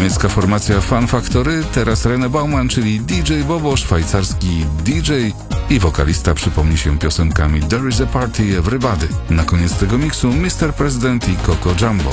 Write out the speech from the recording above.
Niemiecka formacja Fun Factory, teraz René Baumann, czyli DJ Bobo, szwajcarski DJ i wokalista przypomni się piosenkami There is a Party, Everybody. Na koniec tego miksu Mr. President i Coco Jumbo.